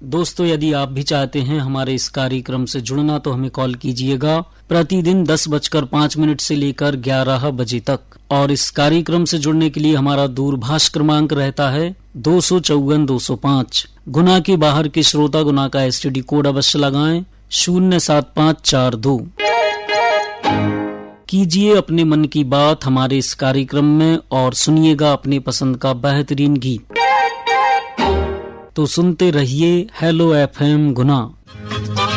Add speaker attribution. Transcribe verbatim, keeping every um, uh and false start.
Speaker 1: दोस्तों, यदि आप भी चाहते हैं हमारे इस कार्यक्रम से जुड़ना तो हमें कॉल कीजिएगा प्रतिदिन दस बजकर पाँच मिनट से लेकर ग्यारह बजे तक। और इस कार्यक्रम से जुड़ने के लिए हमारा दूरभाष क्रमांक रहता है दो सौ चौवन दो सौ पाँच। गुना के बाहर के श्रोता गुना का एसटीडी कोड अवश्य लगाएं शून्य सात पाँच चार दो। कीजिए अपने मन की बात हमारे इस कार्यक्रम में और सुनिएगा अपने पसंद का बेहतरीन गीत। तो सुनते रहिए हेलो एफएम गुना।